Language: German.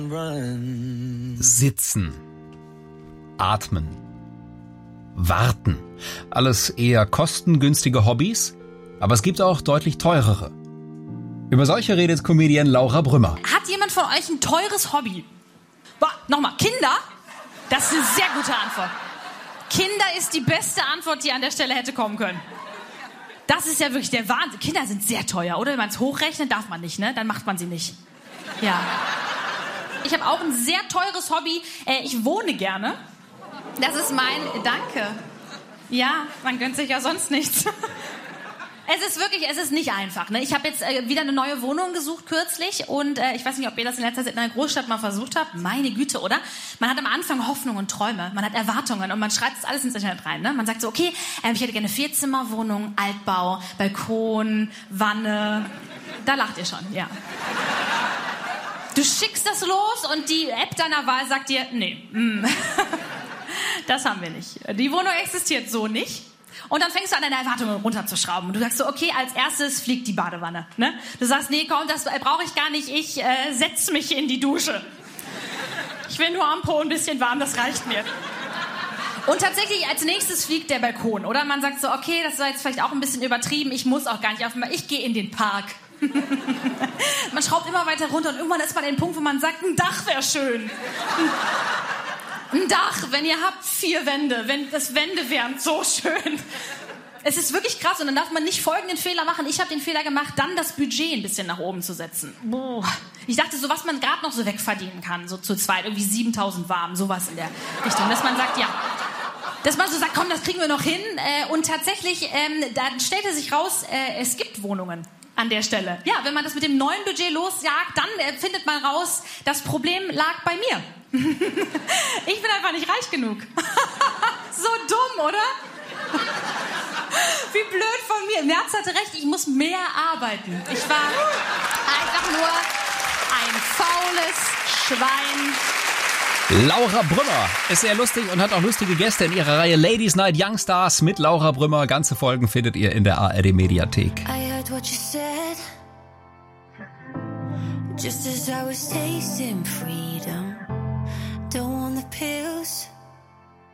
Sitzen, atmen, warten. Alles eher kostengünstige Hobbys, aber es gibt auch deutlich teurere. Über solche redet Comedian Laura Brümmer. Hat jemand von euch ein teures Hobby? Nochmal, Kinder? Das ist eine sehr gute Antwort. Kinder ist die beste Antwort, die an der Stelle hätte kommen können. Das ist ja wirklich der Wahnsinn. Kinder sind sehr teuer, oder? Wenn man es hochrechnet, darf man nicht, ne? Dann macht man sie nicht. Ja. Ich habe auch ein sehr teures Hobby. Ich wohne gerne. Das ist mein... Danke. Ja, man gönnt sich ja sonst nichts. Es ist nicht einfach. Ne? Ich habe jetzt wieder eine neue Wohnung gesucht kürzlich und ich weiß nicht, ob ihr das in letzter Zeit in einer Großstadt mal versucht habt. Meine Güte, oder? Man hat am Anfang Hoffnung und Träume, man hat Erwartungen und man schreibt das alles ins Internet rein. Ne? Man sagt so, okay, ich hätte gerne eine 4-Zimmer-Wohnung, Altbau, Balkon, Wanne. Da lacht ihr schon, ja. Du schickst das los und die App deiner Wahl sagt dir, nee, das haben wir nicht. Die Wohnung existiert so nicht. Und dann fängst du an, deine Erwartungen runterzuschrauben. Und du sagst so, okay, als erstes fliegt die Badewanne. Ne? Du sagst, nee, komm, das brauche ich gar nicht. Ich setz mich in die Dusche. Ich will nur am Po ein bisschen warm, das reicht mir. Und tatsächlich als nächstes fliegt der Balkon. Oder man sagt so, okay, das war jetzt vielleicht auch ein bisschen übertrieben. Ich muss auch gar nicht ich gehe in den Park. Man schraubt immer weiter runter und irgendwann ist man an den Punkt, wo man sagt, ein Dach wäre schön. Ein Dach, wenn ihr habt 4 Wände, wenn das Wände wären, so schön. Es ist wirklich krass und dann darf man nicht folgenden Fehler machen. Ich habe den Fehler gemacht, dann das Budget ein bisschen nach oben zu setzen. Boah. Ich dachte so, was man gerade noch so wegverdienen kann, so zu zweit, irgendwie 7.000 warm, sowas in der Richtung. Dass man sagt, ja, dass man so sagt, komm, das kriegen wir noch hin. Und tatsächlich, dann stellte sich raus, es gibt Wohnungen an der Stelle. Ja, wenn man das mit dem neuen Budget losjagt, dann findet man raus, das Problem lag bei mir. Ich bin einfach nicht reich genug. So dumm, oder? Wie blöd von mir. Merz hatte recht, ich muss mehr arbeiten. Ich war einfach nur ein faules Schwein. Laura Brümmer ist sehr lustig und hat auch lustige Gäste in ihrer Reihe Ladies Night Young Stars mit Laura Brümmer. Ganze Folgen findet ihr in der ARD Mediathek. I heard what you said, just as I was tasting freedom. Don't want the pills.